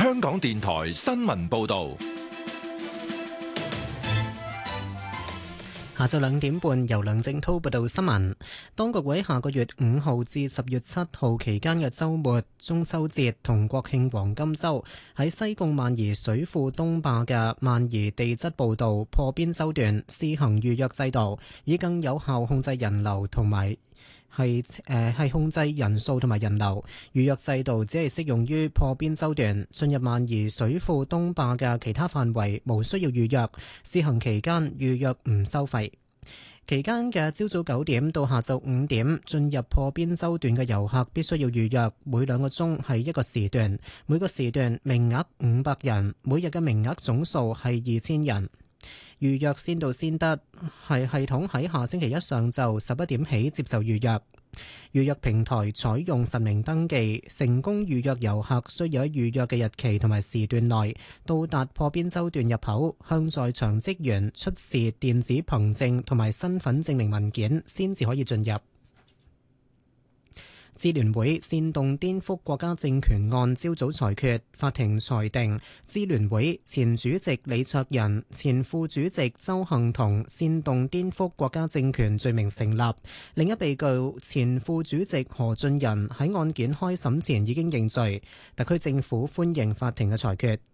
香港電台新聞報道。 下晝2點半，由梁正滔報道新聞。當局會喺下個月5號至10月7號期間嘅週末、中秋節同國慶黃金週，喺西貢萬宜水庫東壩嘅萬宜地質步道破邊洲段試行預約制度，以更有效控制人流同埋係控制人數同埋人流。預約制度只係適用於破邊洲段，進入萬宜水庫東壩嘅其他範圍無需要預約。試行期間預約唔收費。期間嘅朝早9點到下晝5點進入破邊洲段嘅遊客必須要預約，每2個鐘係一個時段，每個時段名額500人，每日嘅名額總數係2000人。預約先到先得，係系統喺下星期一上晝11點起接受預約。預約平台採用實名登記，成功預約遊客需要喺預約嘅日期同埋時段內到達破邊洲段入口，向在場職員出示電子憑證同埋身份證明文件，先至可以進入。支聯會煽動顛覆國家政權案朝早裁決，法庭裁定支聯會前主席李卓人、前副主席鄒幸彤煽動顛覆國家政權罪名成立。另一被告前副主席何俊仁喺案件開審前已經認罪。特區政府歡迎法庭嘅裁決。